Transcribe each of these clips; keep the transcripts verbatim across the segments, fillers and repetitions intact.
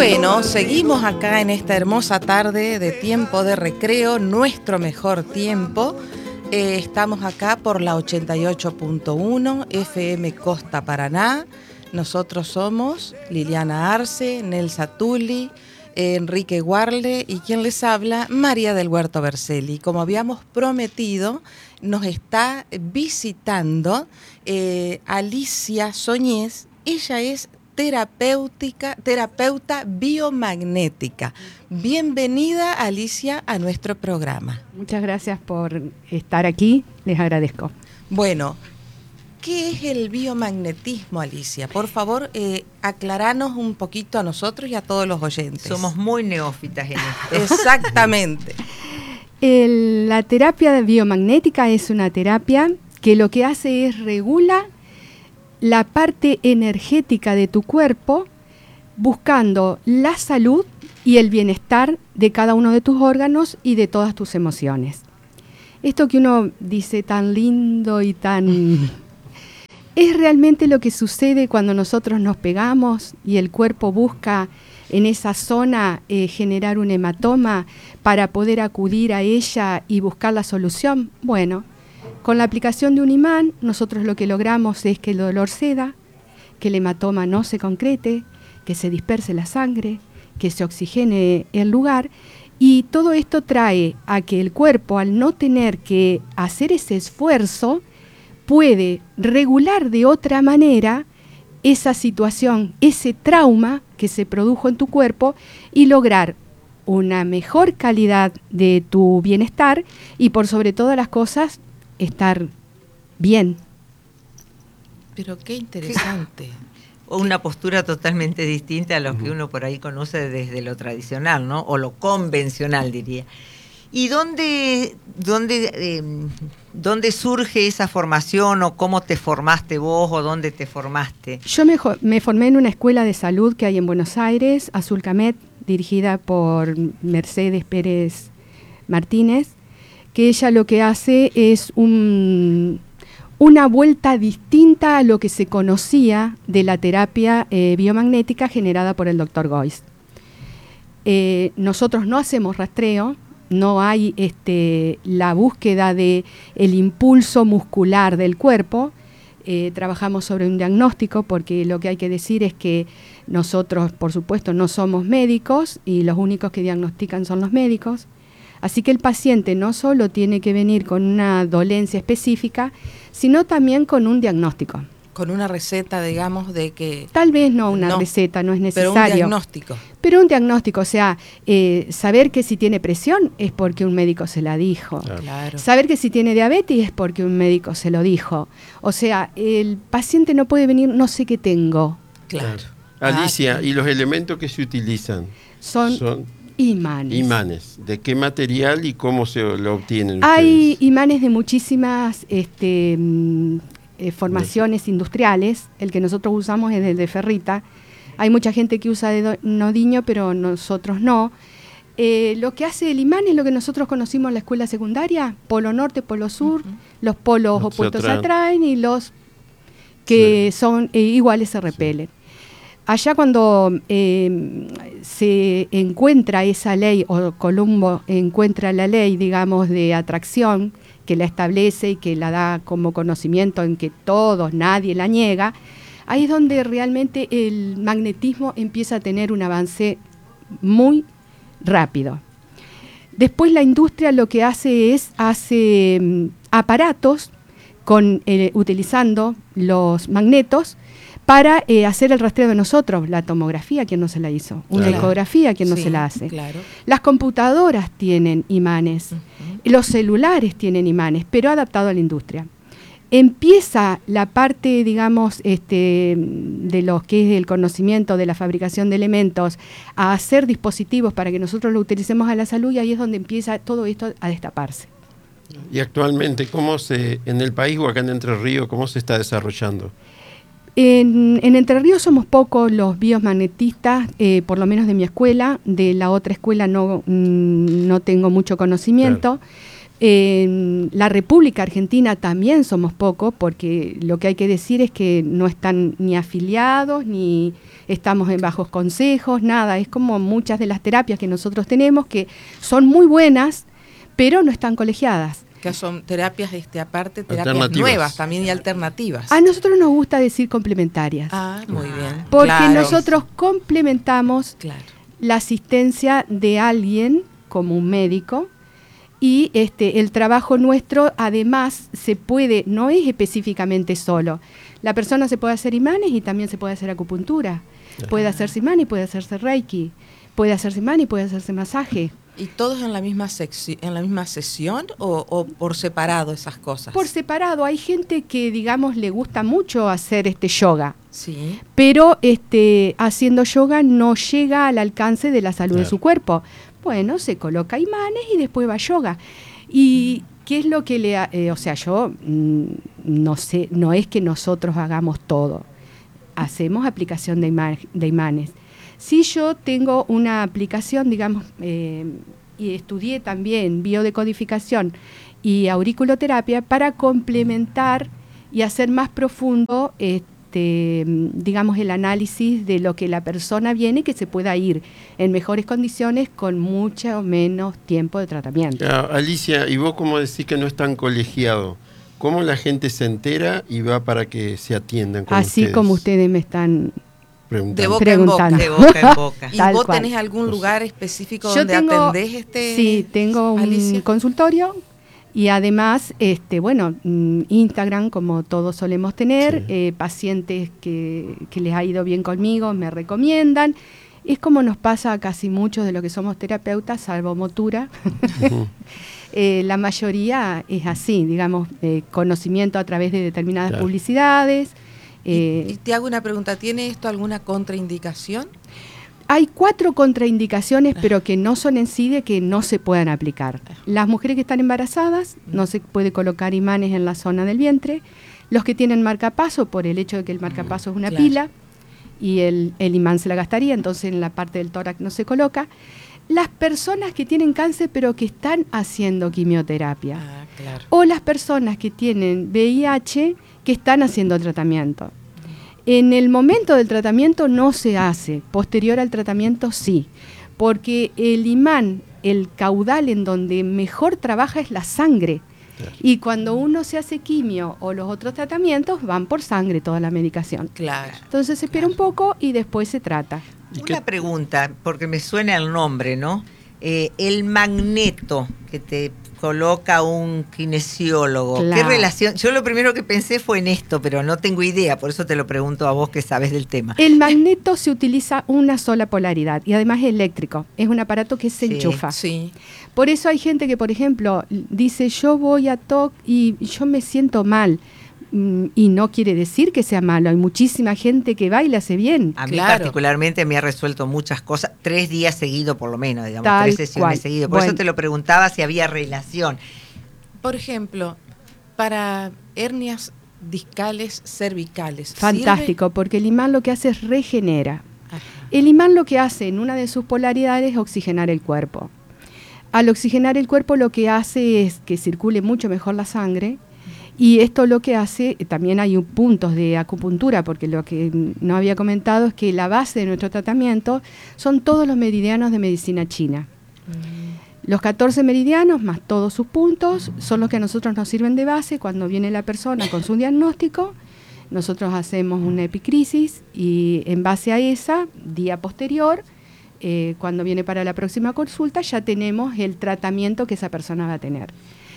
Bueno, seguimos acá en esta hermosa tarde de tiempo de recreo, nuestro mejor tiempo. Eh, estamos acá por la ochenta y ocho punto uno F M Costa Paraná. Nosotros somos Liliana Arce, Nelsa Tulli, eh, Enrique Guarle y quien les habla, María del Huerto Bercelli. Como habíamos prometido, nos está visitando eh, Alicia Soñés. Ella es terapéutica, terapeuta biomagnética. Bienvenida, Alicia, a nuestro programa. Muchas gracias por estar aquí, les agradezco. Bueno, ¿qué es el biomagnetismo, Alicia? Por favor, eh, aclaranos un poquito a nosotros y a todos los oyentes. Somos muy neófitas en esto. Exactamente. El, la terapia biomagnética es una terapia que lo que hace es regula la parte energética de tu cuerpo, buscando la salud y el bienestar de cada uno de tus órganos y de todas tus emociones. Esto que uno dice tan lindo y tan... es realmente lo que sucede cuando nosotros nos pegamos y el cuerpo busca en esa zona eh, generar un hematoma para poder acudir a ella y buscar la solución. Bueno, con la aplicación de un imán, nosotros lo que logramos es que el dolor ceda, que el hematoma no se concrete, que se disperse la sangre, que se oxigene el lugar, y todo esto trae a que el cuerpo, al no tener que hacer ese esfuerzo, puede regular de otra manera esa situación, ese trauma que se produjo en tu cuerpo y lograr una mejor calidad de tu bienestar y por sobre todas las cosas, estar bien. Pero qué interesante. Una postura totalmente distinta a lo que uno por ahí conoce desde lo tradicional, ¿no? O lo convencional, diría. ¿Y dónde, dónde, eh, dónde surge esa formación o cómo te formaste vos o dónde te formaste? Yo me, me formé en una escuela de salud que hay en Buenos Aires, Azulcamet, dirigida por Mercedes Pérez Martínez, que ella lo que hace es un, una vuelta distinta a lo que se conocía de la terapia eh, biomagnética generada por el doctor Gois. Eh, nosotros no hacemos rastreo, no hay este, la búsqueda del impulso muscular del cuerpo, eh, trabajamos sobre un diagnóstico porque lo que hay que decir es que nosotros, por supuesto, no somos médicos y los únicos que diagnostican son los médicos. Así que el paciente no solo tiene que venir con una dolencia específica, sino también con un diagnóstico. Con una receta, digamos, de que... Tal vez no una no, receta, no es necesario. Pero un diagnóstico. Pero un diagnóstico, o sea, eh, saber que si tiene presión es porque un médico se la dijo. Claro. Saber que si tiene diabetes es porque un médico se lo dijo. O sea, el paciente no puede venir, no sé qué tengo. Claro. Alicia, ah, ¿y los elementos que se utilizan? Son... son Imanes. Imanes. ¿De qué material y cómo se lo obtienen Hay ustedes? Imanes de muchísimas este, eh, formaciones industriales. El que nosotros usamos es el de ferrita. Hay mucha gente que usa de nodiño, pero nosotros no. Eh, lo que hace el imán es lo que nosotros conocimos en la escuela secundaria, polo norte, polo sur, uh-huh. Los polos los opuestos se atraen. se atraen y los que sí. son eh, iguales se repelen. Sí. Allá cuando eh, se encuentra esa ley, o Colombo encuentra la ley, digamos, de atracción, que la establece y que la da como conocimiento en que todos, nadie la niega, ahí es donde realmente el magnetismo empieza a tener un avance muy rápido. Después la industria lo que hace es, hace um, aparatos con, eh, utilizando los magnetos, para eh, hacer el rastreo de nosotros, la tomografía, ¿quién no se la hizo? Una claro. ecografía, ¿quién no sí, se la hace? Claro. Las computadoras tienen imanes, uh-huh. Los celulares tienen imanes, pero adaptado a la industria. Empieza la parte, digamos, este, de lo que es el conocimiento de la fabricación de elementos a hacer dispositivos para que nosotros lo utilicemos a la salud y ahí es donde empieza todo esto a destaparse. Y actualmente, ¿cómo se, en el país o acá en Entre Ríos, cómo se está desarrollando? En, en Entre Ríos somos pocos los biomagnetistas, eh, por lo menos de mi escuela. De la otra escuela no, mm, no tengo mucho conocimiento, claro. En la República Argentina también somos pocos, porque lo que hay que decir es que no están ni afiliados, ni estamos en bajos consejos, nada. Es como muchas de las terapias que nosotros tenemos, que son muy buenas, pero no están colegiadas. Que son terapias, este, aparte, terapias nuevas también y alternativas. A nosotros nos gusta decir complementarias. Ah, muy bien. Porque claro. nosotros complementamos claro. la asistencia de alguien, como un médico, y este el trabajo nuestro además se puede, no es específicamente solo. La persona se puede hacer imanes y también se puede hacer acupuntura. Ajá. Puede hacerse imán y puede hacerse reiki. Puede hacerse imán y puede hacerse masaje. ¿Y todos en la misma secci- en la misma sesión o, o por separado esas cosas? Por separado. Hay gente que, digamos, le gusta mucho hacer este yoga. Sí. Pero este haciendo yoga no llega al alcance de la salud claro. de su cuerpo. Bueno, se coloca imanes y después va a yoga. ¿Y qué es lo que le... Ha, eh, o sea, yo mm, no sé, no es que nosotros hagamos todo. Hacemos aplicación de, ima- de imanes. Si yo tengo una aplicación, digamos, eh, y estudié también biodecodificación y auriculoterapia para complementar y hacer más profundo este, digamos, el análisis de lo que la persona viene, que se pueda ir en mejores condiciones con mucho menos tiempo de tratamiento. Ya, Alicia, y vos como decís que no es tan colegiado, ¿cómo la gente se entera y va para que se atiendan con Así ustedes? como ustedes me están de boca preguntando. en boca. De boca en boca. ¿Y Tal vos cual. tenés algún lugar específico Yo donde tengo, atendés este? Sí, tengo Alicia? un consultorio y además, este, bueno, Instagram, como todos solemos tener, sí. eh, pacientes que, que les ha ido bien conmigo, me recomiendan. Es como nos pasa a casi muchos de los que somos terapeutas, salvo Motura. Uh-huh. eh, la mayoría es así, digamos, eh, conocimiento a través de determinadas claro. publicidades. Eh, y, y te hago una pregunta, ¿tiene esto alguna contraindicación? Hay cuatro contraindicaciones, pero que no son en sí de que no se puedan aplicar. Las mujeres que están embarazadas, no se puede colocar imanes en la zona del vientre. Los que tienen marcapaso, por el hecho de que el marcapaso es una claro. pila, y el, el imán se la gastaría, entonces en la parte del tórax no se coloca. Las personas que tienen cáncer, pero que están haciendo quimioterapia. Ah, claro. O las personas que tienen V I H, que están haciendo tratamiento. En el momento del tratamiento no se hace, posterior al tratamiento sí, porque el imán, el caudal en donde mejor trabaja es la sangre. Claro. Y cuando uno se hace quimio o los otros tratamientos, van por sangre toda la medicación. Claro. Entonces se espera claro. un poco y después se trata. Una pregunta, porque me suena el nombre, ¿no? Eh, el magneto que te coloca un kinesiólogo, claro. ¿qué relación? Yo lo primero que pensé fue en esto, pero no tengo idea, por eso te lo pregunto a vos que sabes del tema. El magneto se utiliza una sola polaridad y además es eléctrico, es un aparato que se sí, enchufa. Sí. Por eso hay gente que, por ejemplo, dice yo voy a T O C y yo me siento mal. Y no quiere decir que sea malo, hay muchísima gente que va y le hace bien. A mí claro. particularmente me ha resuelto muchas cosas, tres días seguidos por lo menos, digamos, Tal tres sesiones cual. seguidas. Por bueno. eso te lo preguntaba si había relación. Por ejemplo, para hernias discales cervicales. Fantástico, ¿sirve? Porque el imán lo que hace es regenera. Ajá. El imán lo que hace en una de sus polaridades es oxigenar el cuerpo. Al oxigenar el cuerpo lo que hace es que circule mucho mejor la sangre. Y esto lo que hace, también hay puntos de acupuntura, porque lo que no había comentado es que la base de nuestro tratamiento son todos los meridianos de medicina china. Mm. Los catorce meridianos, más todos sus puntos, son los que a nosotros nos sirven de base cuando viene la persona con su diagnóstico. Nosotros hacemos una epicrisis y en base a esa, día posterior, eh, cuando viene para la próxima consulta, ya tenemos el tratamiento que esa persona va a tener.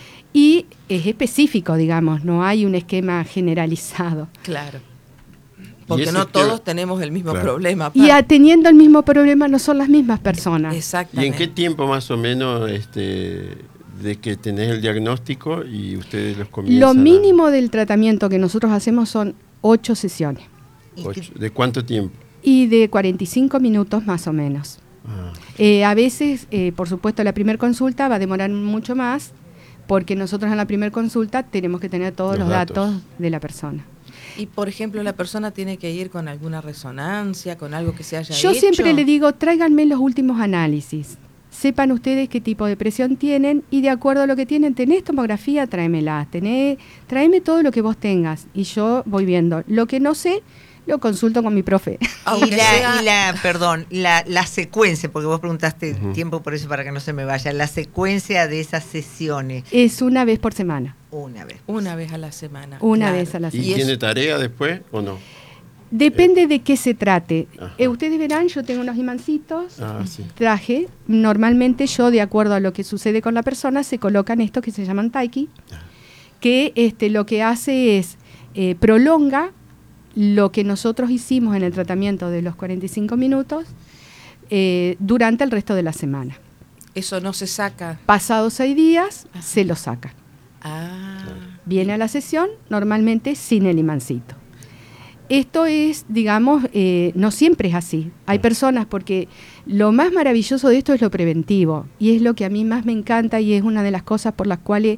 Y es específico, digamos, no hay un esquema generalizado. Claro. Porque no todos tenemos el mismo claro. problema. Y a, teniendo el mismo problema no son las mismas personas. Exactamente. ¿Y en qué tiempo más o menos este, de que tenés el diagnóstico y ustedes los comienzan? Lo mínimo a... del tratamiento que nosotros hacemos son ocho sesiones. Ocho. ¿De cuánto tiempo? Y de cuarenta y cinco minutos más o menos. Ah. Eh, a veces, eh, por supuesto, la primera consulta va a demorar mucho más, porque nosotros en la primera consulta tenemos que tener todos los, los datos. datos de la persona. Y, por ejemplo, la persona tiene que ir con alguna resonancia, con algo que se haya Yo hecho. Yo siempre le digo, tráiganme los últimos análisis. sepan ustedes qué tipo de presión tienen y de acuerdo a lo que tienen, tenés tomografía, tráemela, tenés, tráeme todo lo que vos tengas y yo voy viendo. Lo que no sé, lo consulto con mi profe. Y la, y la perdón, la, la secuencia, porque vos preguntaste uh-huh. tiempo por eso para que no se me vaya, la secuencia de esas sesiones. Es una vez por semana. Una vez. Una vez a la semana. Una claro. vez a la semana. ¿Y, ¿Y tiene tarea después o no? Depende eh. de qué se trate. Eh, ustedes verán, yo tengo unos imancitos, ah, sí. traje. Normalmente yo, de acuerdo a lo que sucede con la persona, se colocan estos que se llaman taiki, ah. que este, lo que hace es eh, prolonga lo que nosotros hicimos en el tratamiento de los cuarenta y cinco minutos eh, durante el resto de la semana. Eso no se saca. Pasados seis días, ah. se lo saca. Ah. Viene a la sesión, normalmente sin el imancito. Esto es, digamos, eh, no siempre es así. Hay personas, porque lo más maravilloso de esto es lo preventivo, y es lo que a mí más me encanta, y es una de las cosas por las cuales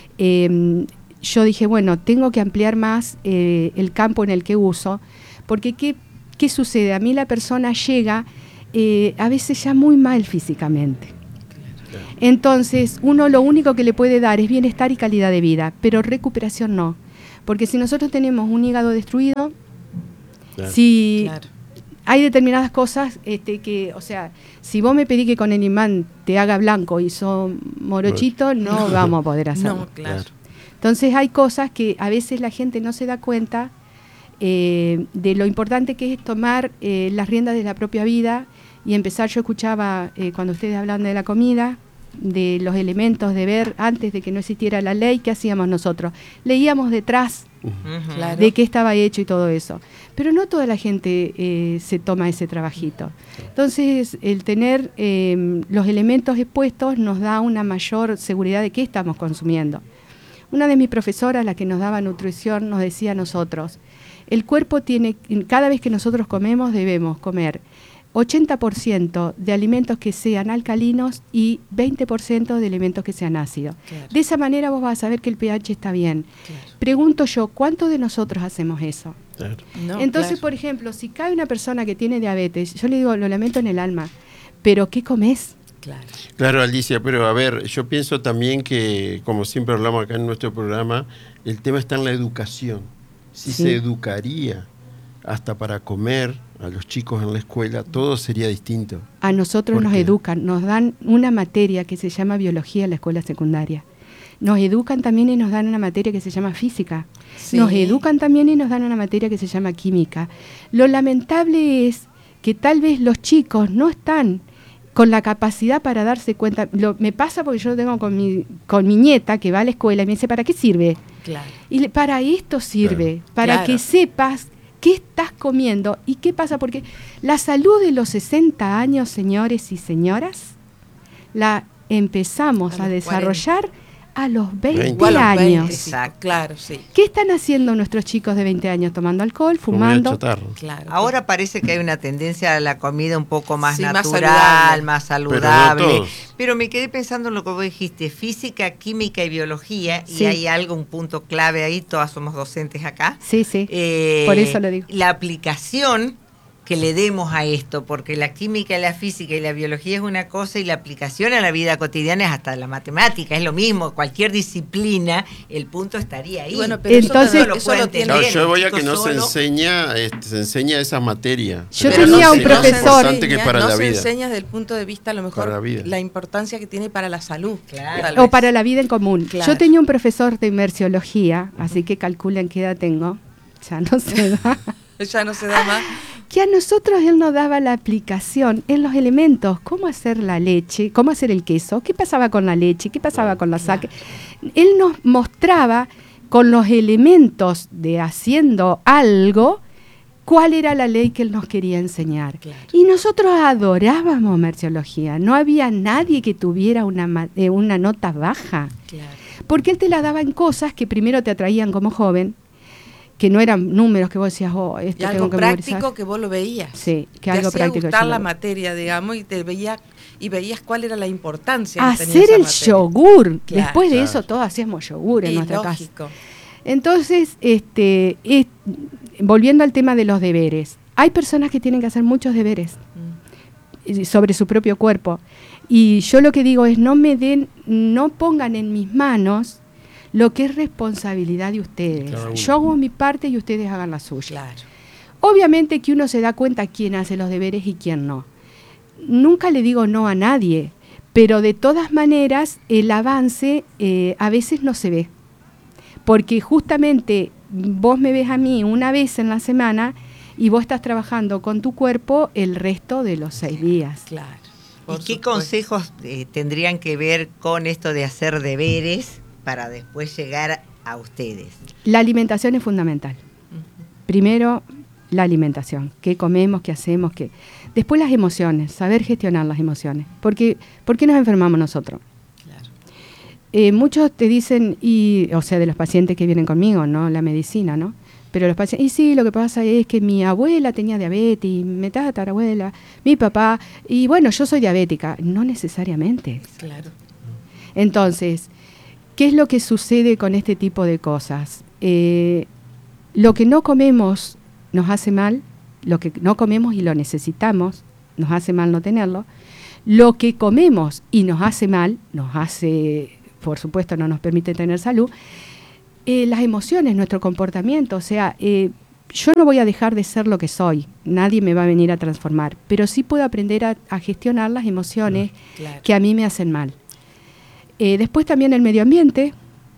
eh, yo dije, bueno, tengo que ampliar más eh, el campo en el que uso, porque ¿qué, qué sucede? A mí la persona llega eh, a veces ya muy mal físicamente. Entonces, uno lo único que le puede dar es bienestar y calidad de vida, pero recuperación no. Porque si nosotros tenemos un hígado destruido, claro. si claro. hay determinadas cosas este, que, o sea, si vos me pedís que con el imán te haga blanco y son morochito, no vamos a poder hacerlo. No, claro. Entonces hay cosas que a veces la gente no se da cuenta eh, de lo importante que es tomar eh, las riendas de la propia vida y empezar. Yo escuchaba eh, cuando ustedes hablan de la comida, de los elementos, de ver antes de que no existiera la ley, ¿qué hacíamos nosotros? Leíamos detrás uh-huh. claro. de qué estaba hecho y todo eso. Pero no toda la gente eh, se toma ese trabajito. Entonces, el tener eh, los elementos expuestos nos da una mayor seguridad de qué estamos consumiendo. Una de mis profesoras, la que nos daba nutrición, nos decía a nosotros, el cuerpo tiene, cada vez que nosotros comemos, debemos comer ochenta por ciento de alimentos que sean alcalinos y veinte por ciento de alimentos que sean ácidos. Claro. De esa manera vos vas a saber que el pH está bien. Claro. Pregunto yo, ¿cuántos de nosotros hacemos eso? Claro. No, Entonces, claro. por ejemplo, si cae una persona que tiene diabetes, yo le digo, lo lamento en el alma, pero ¿qué comes? Claro. Claro, Alicia, pero a ver, yo pienso también que, como siempre hablamos acá en nuestro programa, el tema está en la educación. Si sí. se educaría hasta para comer a los chicos en la escuela, todo sería distinto. A nosotros nos educan, nos dan una materia que se llama biología en la escuela secundaria. Nos educan también y nos dan una materia que se llama física. Sí. Nos educan también y nos dan una materia que se llama química. Lo lamentable es que tal vez los chicos no están con la capacidad para darse cuenta. Lo, me pasa porque yo lo tengo con mi, con mi nieta que va a la escuela y me dice, ¿para qué sirve? Claro. Y le, para esto sirve, claro. para claro. que sepas qué estás comiendo y qué pasa, porque la salud de los sesenta años, señores y señoras, la empezamos a, a desarrollar cuarenta. A los veinte años. veinte, exacto, claro, sí. ¿Qué están haciendo nuestros chicos de veinte años? Tomando alcohol, fumando. Claro. Ahora parece que hay una tendencia a la comida un poco más sí, natural, más saludable. Más saludable. Pero, no Pero me quedé pensando en lo que vos dijiste, física, química y biología, sí. y hay algo, un punto clave ahí, todas somos docentes acá. Sí, sí, eh, por eso lo digo. La aplicación que le demos a esto, porque la química, la física y la biología es una cosa y la aplicación a la vida cotidiana es hasta la matemática, es lo mismo, cualquier disciplina, el punto estaría ahí. Bueno, pero entonces eso no lo puede entender. No, yo voy a que no solo. se enseña, este, se enseña esa materia. Yo pero tenía no un se, profesor. No se enseña, para no la se vida. enseña desde el punto de vista, a lo mejor, la, la importancia que tiene para la salud. Claro. O para la vida en común. Claro. Yo tenía un profesor de inmersiología, así que calculen qué edad tengo. Ya no se da. Ya no se da más. Que a nosotros él nos daba la aplicación en los elementos, cómo hacer la leche, cómo hacer el queso, qué pasaba con la leche, qué pasaba con la saque. Él nos mostraba con los elementos de haciendo algo, cuál era la ley que él nos quería enseñar. Claro. Y nosotros adorábamos merciología, no había nadie que tuviera una, eh, una nota baja, claro. porque él te la daba en cosas que primero te atraían como joven, que no eran números que vos decías, oh, esto y tengo algo que práctico memorizar. Que vos lo veías. Sí, que te algo hacía práctico. gustar la materia, digamos, y te veía y veías cuál era la importancia. Hacer que tenía esa el materia. yogur. Claro, Después de claro. eso todos hacíamos yogur en y nuestra lógico. casa. Entonces, este, es, volviendo al tema de los deberes, hay personas que tienen que hacer muchos deberes. Mm. sobre su propio cuerpo. Y yo lo que digo es, no me den, no pongan en mis manos lo que es responsabilidad de ustedes. Claro. Yo hago mi parte y ustedes hagan la suya. Claro. Obviamente que uno se da cuenta quién hace los deberes y quién no. Nunca le digo no a nadie, pero de todas maneras el avance eh, a veces no se ve. Porque justamente vos me ves a mí una vez en la semana y vos estás trabajando con tu cuerpo el resto de los seis días. Claro. ¿Y Por qué supuesto. consejos eh, tendrían que ver con esto de hacer deberes para después llegar a ustedes? La alimentación es fundamental. Uh-huh. Primero, la alimentación. ¿Qué comemos? ¿Qué hacemos? ¿Qué? Después las emociones, saber gestionar las emociones. Porque, ¿por qué nos enfermamos nosotros? Claro. Eh, muchos te dicen, y, o sea, de los pacientes que vienen conmigo, ¿no? La medicina, ¿no? Pero los pacientes, y sí, lo que pasa es que mi abuela tenía diabetes, mi tatarabuela, mi papá, y bueno, yo soy diabética. No necesariamente. Claro. Entonces, ¿qué es lo que sucede con este tipo de cosas? Eh, lo que no comemos nos hace mal, lo que no comemos y lo necesitamos, nos hace mal no tenerlo. Lo que comemos y nos hace mal, nos hace, por supuesto, no nos permite tener salud. Eh, las emociones, nuestro comportamiento, o sea, eh, yo no voy a dejar de ser lo que soy, nadie me va a venir a transformar, pero sí puedo aprender a, a gestionar las emociones claro. que a mí me hacen mal. Eh, después también el medio ambiente,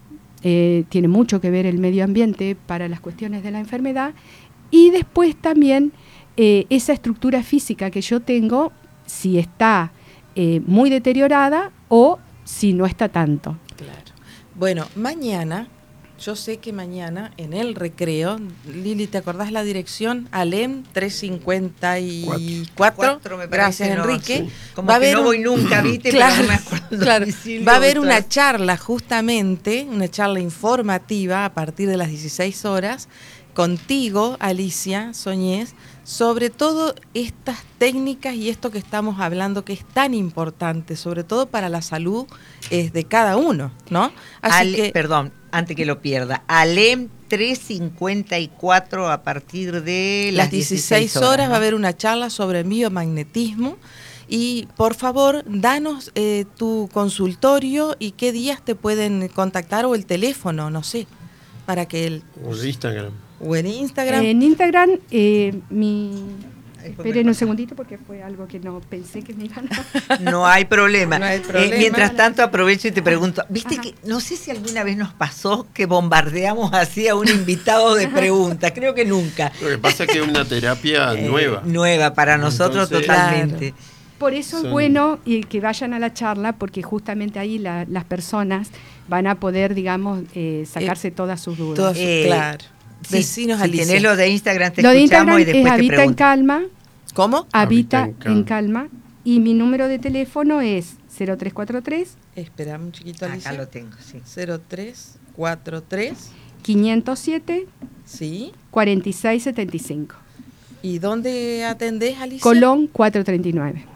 eh, tiene mucho que ver el medio ambiente para las cuestiones de la enfermedad, y después también eh, esa estructura física que yo tengo, si está eh, muy deteriorada o si no está tanto. Claro. Bueno, mañana, yo sé que mañana en el recreo, Lili, ¿te acordás la dirección? Alem trescientos cincuenta y cuatro. Gracias, Enrique. No, sí. Como va que a haber no voy nunca, ¿viste? Claro, pero no me acuerdo. Claro. Va a haber una charla justamente, una charla informativa a partir de las dieciséis horas, contigo, Alicia Soñés, sobre todo estas técnicas y esto que estamos hablando que es tan importante, sobre todo para la salud eh, de cada uno, ¿no? Así Ale, que, perdón, antes que lo pierda, Alem trescientos cincuenta y cuatro a partir de las, las dieciséis horas, ¿no? Va a haber una charla sobre biomagnetismo y por favor, danos eh, tu consultorio y qué días te pueden contactar o el teléfono, no sé, para que el... O el Instagram. O en Instagram. Eh, en Instagram, eh, mi... Esperen un segundito porque fue algo que no pensé que me iban a... No hay problema. No hay problema. Eh, mientras tanto aprovecho y te pregunto, viste Ajá. que no sé si alguna vez nos pasó que bombardeamos así a un invitado de preguntas, creo que nunca. Lo que pasa es que es una terapia eh, nueva. Nueva para nosotros. Entonces, totalmente. Claro. Por eso Son... es bueno y que vayan a la charla porque justamente ahí la, las personas van a poder, digamos, eh, sacarse eh, todas sus dudas. Todas, eh, claro. Sí, Decinos, si tenés lo de Instagram, te lo escuchamos de Instagram y después es te Habita en Calma. ¿Cómo? Habita, Habita en, en calma. Y mi número de teléfono es cero tres cuatro tres. Espera un chiquito, Alicia. Acá lo tengo, sí. cero tres cuatro tres. quinientos siete. Sí. cuarenta y seis setenta y cinco. ¿Y dónde atendés, Alicia? Colón cuatrocientos treinta y nueve.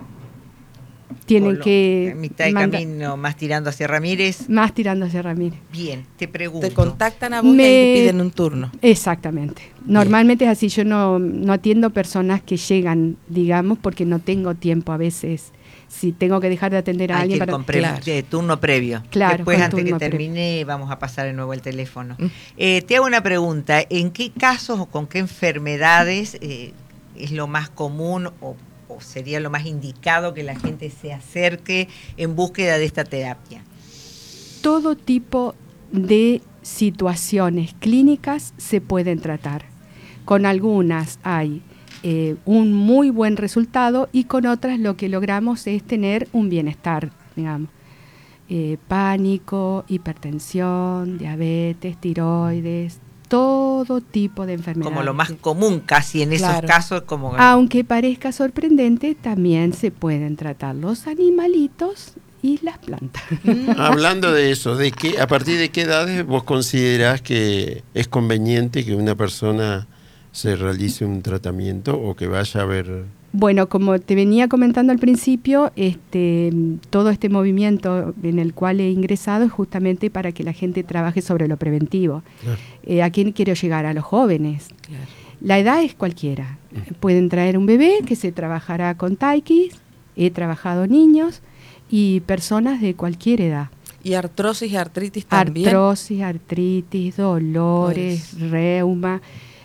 Tienen Colón, que... En mitad de manda- camino, más tirando hacia Ramírez. Más tirando hacia Ramírez. Bien, te pregunto. Te contactan a vos Me... y ahí te piden un turno. Exactamente. Normalmente Bien. Es así. Yo no, no atiendo personas que llegan, digamos, porque no tengo tiempo a veces. Si tengo que dejar de atender a Hay alguien que para... con pre- claro. de turno previo. Claro, después, antes que pre- termine, vamos a pasar de nuevo el teléfono. Mm. Eh, te hago una pregunta. ¿En qué casos o con qué enfermedades eh, es lo más común o o sería lo más indicado que la gente se acerque en búsqueda de esta terapia? Todo tipo de situaciones clínicas se pueden tratar. Con algunas hay eh, un muy buen resultado y con otras lo que logramos es tener un bienestar, digamos. Eh, pánico, hipertensión, diabetes, tiroides, todo tipo de enfermedades. Como lo más común casi en claro. esos casos. Como Aunque parezca sorprendente, también se pueden tratar los animalitos y las plantas. Hablando de eso, ¿de qué, a partir de qué edades vos considerás que es conveniente que una persona se realice un tratamiento o que vaya a ver? Bueno, como te venía comentando al principio, este, todo este movimiento en el cual he ingresado es justamente para que la gente trabaje sobre lo preventivo. Claro. Eh, ¿A quién quiero llegar? A los jóvenes. Claro. La edad es cualquiera. Uh-huh. Pueden traer un bebé que se trabajará con taikis he trabajado niños y personas de cualquier edad. ¿Y artrosis y artritis también? Artrosis, artritis, dolores, pues. reuma,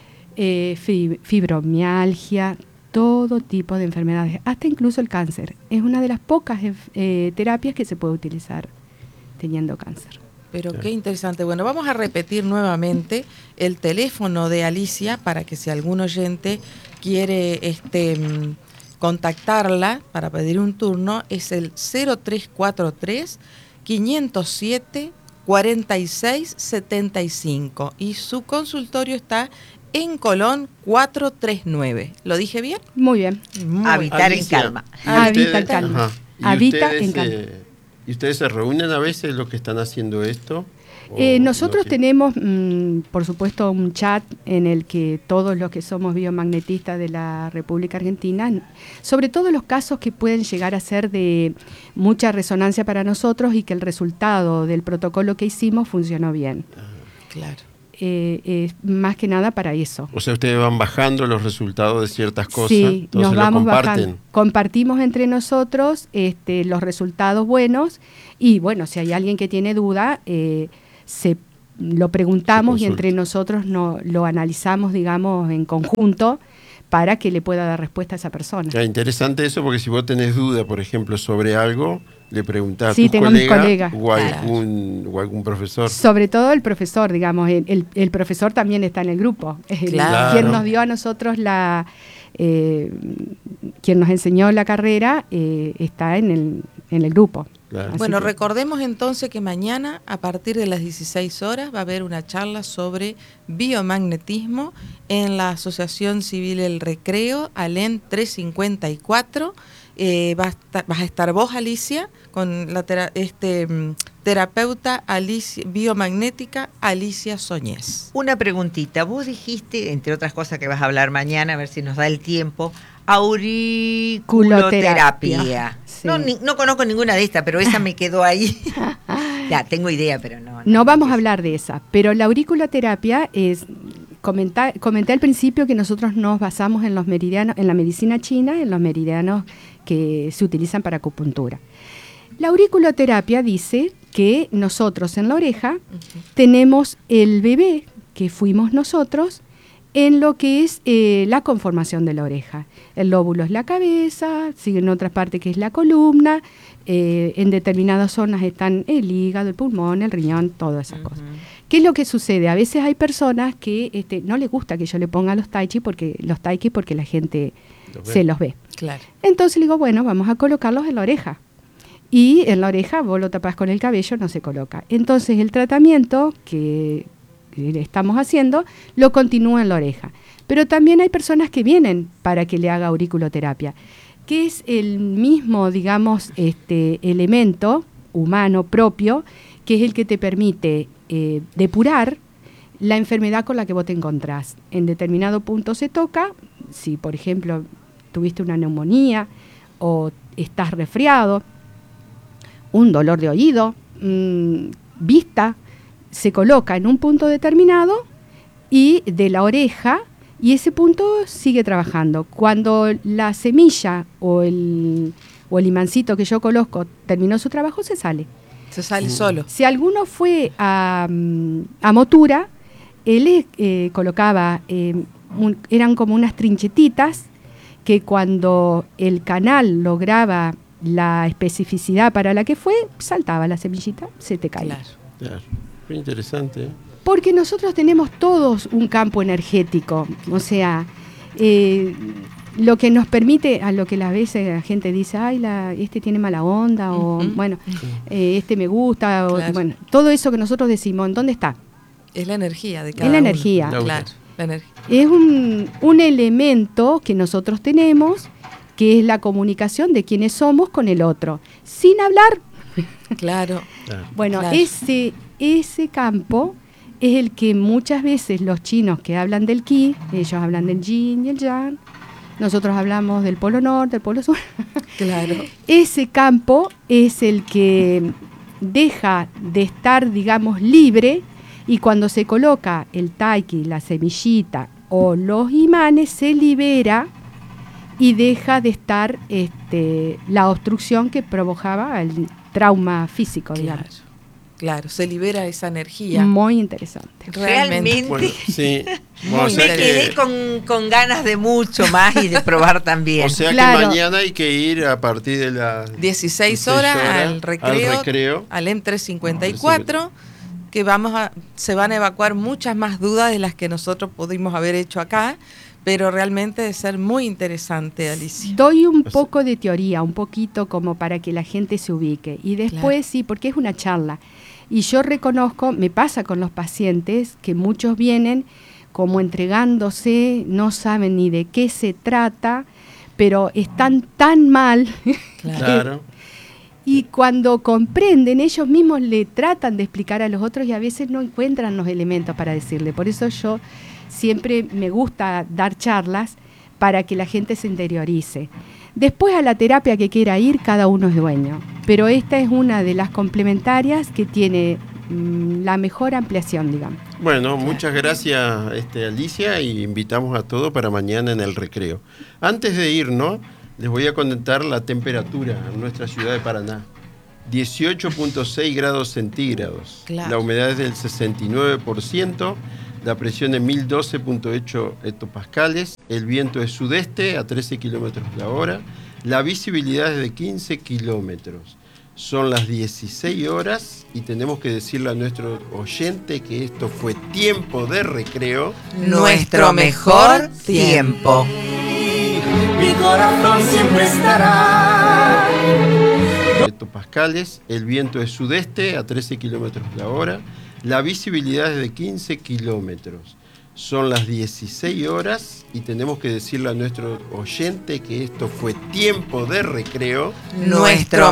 eh, fib- fibromialgia, todo tipo de enfermedades, hasta incluso el cáncer. Es una de las pocas eh, terapias que se puede utilizar teniendo cáncer. Pero qué interesante. Bueno, vamos a repetir nuevamente el teléfono de Alicia para que si algún oyente quiere este, contactarla para pedir un turno, es el cero tres cuatro tres, quinientos siete, cuarenta y seis setenta y cinco y su consultorio está en Colón cuatrocientos treinta y nueve. ¿Lo dije bien? Muy bien. Muy Habitar Alicia, en calma. Habita en calma. Habita ustedes, en calma. Eh, ¿Y ustedes se reúnen a veces los que están haciendo esto? Eh, nosotros no tenemos, mmm, por supuesto, un chat en el que todos los que somos biomagnetistas de la República Argentina, sobre todo los casos que pueden llegar a ser de mucha resonancia para nosotros y que el resultado del protocolo que hicimos funcionó bien. Ah, claro. Eh, eh, más que nada para eso. O sea, ustedes van bajando los resultados de ciertas cosas, sí, entonces nos vamos lo comparten. bajando. Compartimos entre nosotros este, los resultados buenos y bueno, si hay alguien que tiene duda, eh, se lo preguntamos y entre nosotros no, lo analizamos, digamos, en conjunto para que le pueda dar respuesta a esa persona. Es interesante eso porque si vos tenés duda, por ejemplo, sobre algo, le preguntás sí, a tu tengo colega mis colegas. o, algún, o algún profesor. Sobre todo el profesor, digamos, el, el, el profesor también está en el grupo. Es el, claro. Quien nos dio a nosotros la... Eh, quien nos enseñó la carrera eh, está en el, en el grupo. Claro. Bueno, que... recordemos entonces que mañana a partir de las dieciséis horas va a haber una charla sobre biomagnetismo en la Asociación Civil El Recreo, Alén trescientos cincuenta y cuatro. Eh, va a estar, vas a estar vos, Alicia, con la tera, este, terapeuta Alicia, biomagnética Alicia Soñés. Una preguntita, vos dijiste, entre otras cosas que vas a hablar mañana, a ver si nos da el tiempo, auriculoterapia. Sí. No, ni, no conozco ninguna de estas, pero esa me quedó ahí. Ya, tengo idea, pero no. No, no vamos a hablar de esa, pero la auriculoterapia es... Comenté, comenté al principio que nosotros nos basamos en los meridianos, en la medicina china, en los meridianos que se utilizan para acupuntura. La auriculoterapia dice que nosotros en la oreja uh-huh. tenemos el bebé que fuimos nosotros en lo que es eh, la conformación de la oreja. El lóbulo es la cabeza, sigue en otra parte que es la columna, eh, en determinadas zonas están el hígado, el pulmón, el riñón, todas esas uh-huh. cosas. ¿Qué es lo que sucede? A veces hay personas que este, no les gusta que yo le ponga los tai chi porque los tai chi porque la gente lo se los ve. Claro. Entonces le digo, bueno, vamos a colocarlos en la oreja. Y en la oreja vos lo tapás con el cabello, no se coloca. Entonces el tratamiento que le estamos haciendo lo continúa en la oreja. Pero también hay personas que vienen para que le haga auriculoterapia, que es el mismo, digamos, este elemento humano propio, que es el que te permite eh, depurar la enfermedad con la que vos te encontrás. En determinado punto se toca, si por ejemplo tuviste una neumonía o estás resfriado, un dolor de oído, mmm, vista, se coloca en un punto determinado y de la oreja, y ese punto sigue trabajando. Cuando la semilla o el, o el imancito que yo coloco terminó su trabajo, se sale. Se sale solo. Si alguno fue a, a Motura, él eh, colocaba, eh, un, eran como unas trinchetitas que cuando el canal lograba la especificidad para la que fue, saltaba la semillita, se te caía. Claro. Claro. Muy interesante. Porque nosotros tenemos todos un campo energético, o sea, eh, lo que nos permite, a lo que a veces la gente dice, ay, la, este tiene mala onda, uh-huh. o bueno, eh, este me gusta, o, claro. bueno, todo eso que nosotros decimos, ¿dónde está? Es la energía de cada Es la uno. energía. Claro, la energía. Es un, un elemento que nosotros tenemos, que es la comunicación de quienes somos con el otro, sin hablar. Claro. Bueno, claro. ese, ese campo es el que muchas veces los chinos que hablan del ki, ellos hablan del yin y el yang, nosotros hablamos del polo norte, del polo sur. Claro. Ese campo es el que deja de estar, digamos, libre, y cuando se coloca el taiki, la semillita o los imanes, se libera y deja de estar este, la obstrucción que provocaba el trauma físico, Claro, digamos. claro, se libera esa energía. Muy interesante. Realmente. Bueno, sí. Muy O sea Me que- quedé con, con ganas de mucho más y de probar también. O sea Claro. que mañana hay que ir a partir de las dieciséis horas al recreo, al recreo. al M trescientos cincuenta y cuatro, que vamos a, se van a evacuar muchas más dudas de las que nosotros pudimos haber hecho acá, pero realmente de ser muy interesante, Alicia. Doy un O sea- poco de teoría, un poquito como para que la gente se ubique. Y después Claro. sí, porque es una charla. Y yo reconozco, me pasa con los pacientes, que muchos vienen como entregándose, no saben ni de qué se trata, pero están tan mal. Claro. Y cuando comprenden, ellos mismos le tratan de explicar a los otros y a veces no encuentran los elementos para decirle. Por eso yo siempre me gusta dar charlas para que la gente se interiorice. Después a la terapia que quiera ir, cada uno es dueño. Pero esta es una de las complementarias que tiene mm, la mejor ampliación, digamos. Bueno, muchas gracias, este, Alicia, y invitamos a todos para mañana en el recreo. Antes de irnos, les voy a comentar la temperatura en nuestra ciudad de Paraná. dieciocho punto seis grados centígrados. Claro. La humedad es del sesenta y nueve por ciento. La presión es mil doce punto ocho hectopascales. El viento es sudeste a trece kilómetros la hora. La visibilidad es de quince kilómetros. Son las dieciséis horas y tenemos que decirle a nuestro oyente que esto fue Tiempo de Recreo. Nuestro mejor tiempo. Mi corazón siempre estará. Hectopascales. El viento es sudeste a trece kilómetros la hora. La visibilidad es de quince kilómetros. Son las dieciséis horas y tenemos que decirle a nuestro oyente que esto fue Tiempo de Recreo. Nuestro